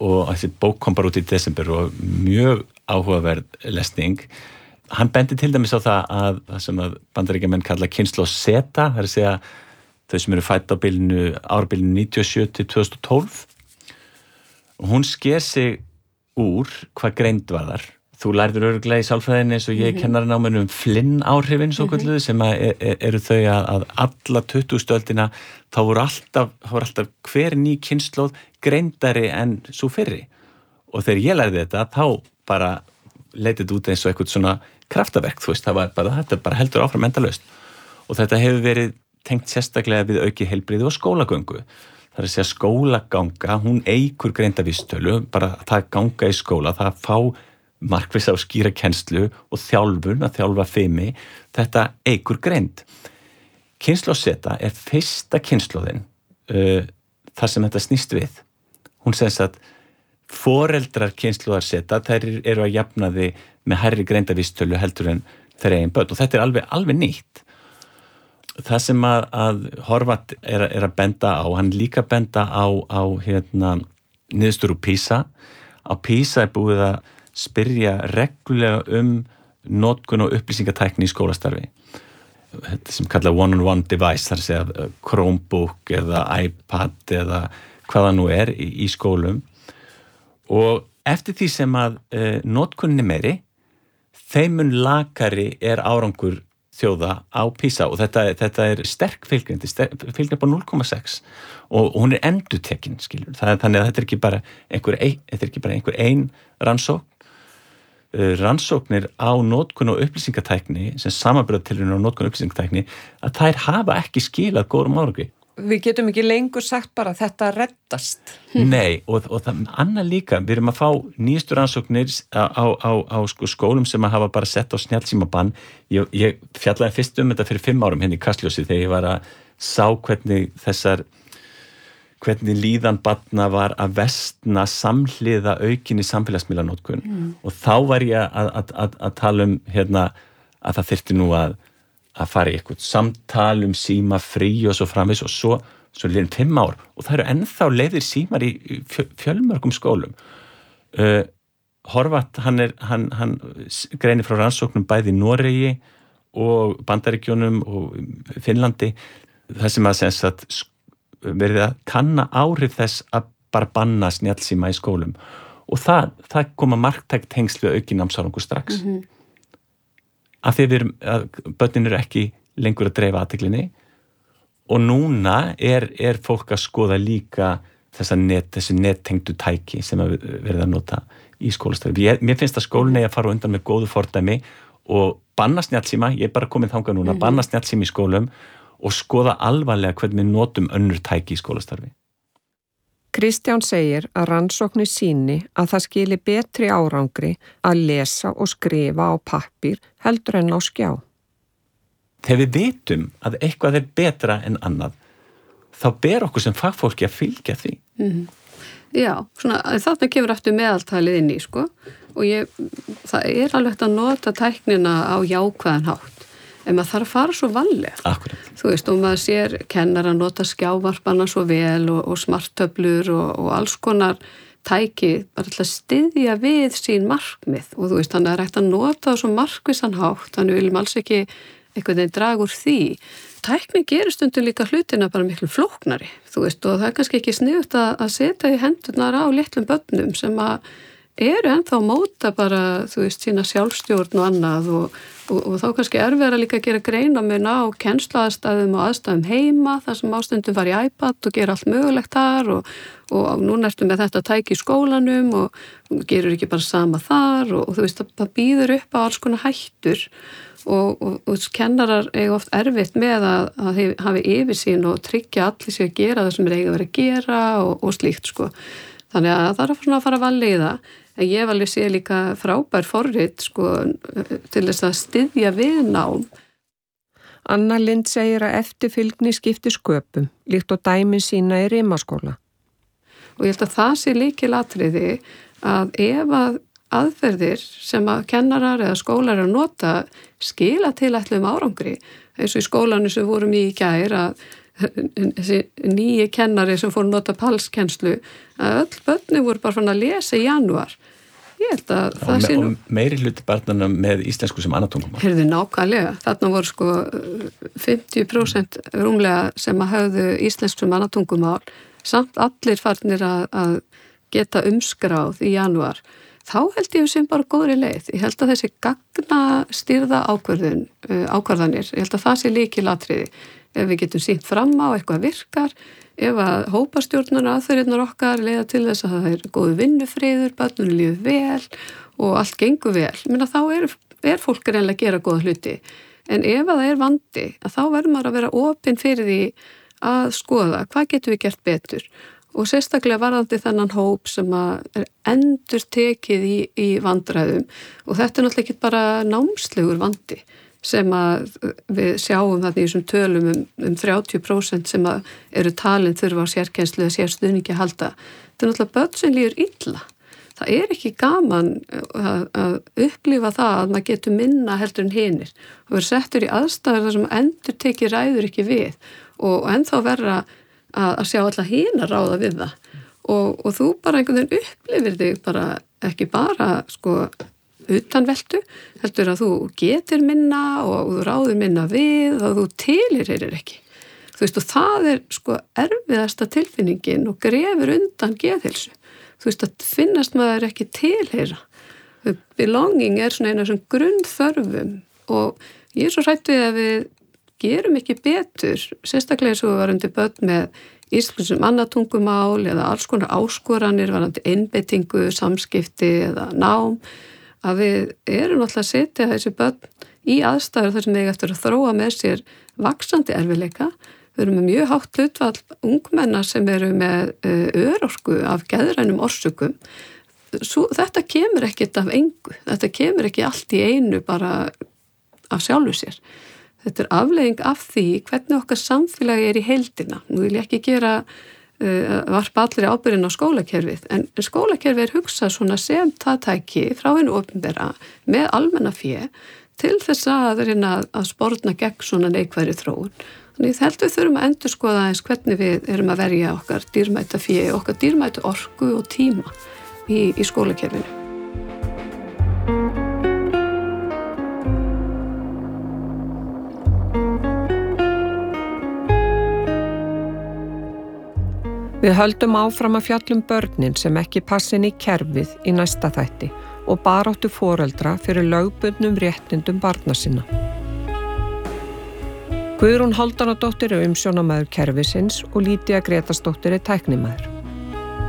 og þessi bók kom bara út í desember og mjög áhugaverð lesning. Hann bendi til dæmis á það sem að Bandaríkjamenn kalla kynslóð Z, það að segja þau sem eru fædd á árabilinu 97 til 2012. Og hún sker sig úr hvað greind varðar. Þú lærður örugglega í sálfræðinni eins og ég kennarinn á mér Flynn áhrifin svo kölluðu sem eru þau að alla 20. öldina þá voru alltaf hver ný kynslóð greindari en svo fyrri. Og þegar ég lærði þetta þá bara leitið út eins og eitthvað svona kraftaverk, þú veist, þetta bara heldur áfram endalaust. Og þetta hefur verið tengt sérstaklega við aukið heilbrigði og skólagöngu. Það er að segja skólaganga, hún eykur greindavísitölu, bara það ganga í skóla, það fá markvissa og skýra kennslu og þjálfun, að þjálfa fimi, þetta eykur greind. Kynslóð Z er fyrsta kynslóðin þar sem þetta snýst við. Hún segir að foreldrar kynslóðar Z, þær eru að jafna því með hærri greindavísitölu heldur en þeirra eigin börn og þetta er alveg nýtt. Það sem að Horvath er að benda á, hann líka benda á niðurstöður úr PISA. Á PISA er búið að spyrja reglulega notkun og upplýsingatækni í skólastarfi. Þetta sem kalla one-on-one device, þar að segja Chromebook eða iPad eða hvaða nú er í skólum. Og eftir því sem að notkunin er meiri, þeim mun lakari er árangur þjóða á PISA og þetta er sterk fylgjandi, fylgjandi på 0,6 og hún er endurtekin, skilur. Þannig að þetta er ekki bara einhver ein rannsókn. Rannsóknir á notkun og upplýsingatækni sem samanburðartilraunir á notkun og upplýsingatækni að þær hafa ekki skilað góðum árangri. Við getum ekki lengur sagt bara að þetta reddast. Nei, og það annað líka, við erum að fá nýjastu rannsóknir á skólum sem að hafa bara sett á snjallsímabann. Ég fjallaði fyrst þetta fyrir 5 árum hérna í Kastljósi þegar ég var að sá hvernig líðan barna var að versna samhliða aukinni samfélagsmiðlanotkun og þá var ég að tala að það þyrfti nú að fara í eitthvað samtal síma frí og svo framvis og svo liðin 5 ár og það eru ennþá leiðir símar í fjölmörgum skólum. Horvath, hann greinir frá rannsóknum bæði í Noregi og Bandaríkjunum og Finnlandi, það sem að segja að verið að kanna áhrif þess að bara banna snjallsíma í skólum og það koma marktækt tengsl við aukin námsárangur strax. Af því börnin eru ekki lengur að dreifa athyglinni og núna er fólk að skoða líka þessi nettengdu tæki sem að verið að nota í skólastarfi. Mér finnst að skólinn eigi að fara undan með góðu fordæmi og banna snjallsíma, ég er bara komið þangað núna, banna snjallsíma í skólum og skoða alvarlega hvernig við notum önnur tæki í skólastarfi. Kristján segir að rannsóknir sýni að það skili betri árangri að lesa og skrifa á pappír heldur en á skjá. Þegar við vitum að eitthvað er betra en annað, þá ber okkur sem fagfólki að fylgja því. Já, þarna kemur aftur meðaltalið inn í, og það er alveg hægt að nota tæknina á jákvæðan hátt. En maður þarf að fara svo varlega. Akkurat. Þú veist, og maður sér kennar að nota skjávarpana svo vel og smarttöflur og alls konar tæki bara til að styðja við sín markmið og þú veist, þannig að það er hægt að nota það svo markvissan hátt, þannig viljum alls ekki einhvern veginn draga úr því. Tækni gerir stundum líka hlutina bara miklu flóknari, þú veist, og það er kannski ekki sniðugt að setja í hendurnar á litlum börnum sem að eru ennþá móta bara, þú veist, sína sjálfstjórn og annað og þá kannski erfiðara líka að gera greinamun á kennsluaðstæðum og aðstæðum heima þar sem ástundum var í iPad og gera allt mögulegt þar og núna ertu með þetta tæki í skólanum og gerur ekki bara sama þar og þú veist, það býður upp á alls konar hættur og kennarar eiga oft erfitt með að hafi yfirsýn og tryggja allir sig að gera það sem eiga að vera að gera og slíkt, Þannig að það er að fara varlega í það. En ég alveg sé líka frábær forrit til þess að styðja við nám. Anna Lind segir að eftirfylgni skipti sköpum, líkt og dæmin sína í Rimaskóla. Og ég held að það sé lykilatriði að ef að aðferðir sem að kennarar eða skólar að nota skila til ætluðum árangri, eins og í skólanum sem vorum í gær að þessi nýji kennari sem fór að nota palskennslu, að öll börnin voru bara fann að lesa í janúar. Ég held að það sé nú... Og meiri hluti barnanna með íslensku sem annað tungumál. Heyrðu, nákvæmlega. Þarna voru sko 50% rúmlega sem að höfðu íslensku sem annað tungumál, samt allir farnir að geta umskráð í janúar. Þá held ég sem bara góðri leið. Ég held að þessi gagnastýrða ákvarðanir, ég held að það sé lykilatriði. Ef við getum sýnt fram á eitthvað virkar, ef að hópastjórnar aðferðirnar okkar leiða til þess að það er góð vinnufriður, börnunum líður vel og allt gengur vel. Minna, þá er fólk reynilega að gera góða hluti. En ef að það er vandi, að þá verður maður að vera opinn fyrir því að skoða hvað getum við gert betur. Og sérstaklega varðandi þennan hóp sem að er endur tekið í vandræðum. Og þetta er náttúrulega ekki bara námslegur vandi sem að við sjáum þarna í þessum tölum 30% sem að eru talin þurfa á sérkennslu eða sérstuðningi að halda. Þetta er náttúrulega börn sem líður illa. Það er ekki gaman að upplifa það að maður getur minna heldur en hinir og verður settur í aðstæður þar sem endur tekið ræður ekki við og ennþá verða að sjá alla hina ráða við það og þú bara einhvern veginn upplifir þig bara ekki bara sko utanveltu, heldur að þú getur minna og þú ráður minna við og þú tilheyrir ekki. Þú veist og það er sko erfiðasta tilfinningin og grefur undan geðheilsu. Þú veist að finnast maður ekki tilheyra. Belonging er svona eina svona grunnþörfum og ég er svo hrætt við að við gerum ekki betur, sérstaklega eins og við varum til börn með íslensku sem annað tungumál eða alls konar áskoranir varandi einbeitingu, samskipti eða nám, að við erum alltaf að setja þessi börn í aðstæður þar sem við eftir að þróa með sér vaxandi erfiðleika. Við erum með mjög hátt hlutfall ungmenna sem eru með örorku af geðrænum orsökum. Þetta kemur ekkert af engu. Þetta kemur ekki allt í einu bara af sjálfu sér. Þetta er afleiðing af því hvernig okkar samfélagi er í heildina. Nú vil ég ekki gera varpa allir ábyrgðin á skólakerfið, en skólakerfið er hugsað svona sem það tæki frá hinu opinbera með almenna fé til þess að reyna að sporna gegn svona neikvæðri þróun. Þannig ég held við þurfum að endurskoða eins hvernig við erum að verja okkar dýrmæta fé, okkar dýrmæta orku og tíma í skólakerfinu. Við höldum áfram að fjalla börnin sem ekki passin í kerfið í næsta þætti og baráttu foreldra fyrir lögbundnum réttindum barna sinna. Guðrún Hálfdánardóttir er umsjónarmaður kerfisins og Lýdía Grétarsdóttir er tæknimaður.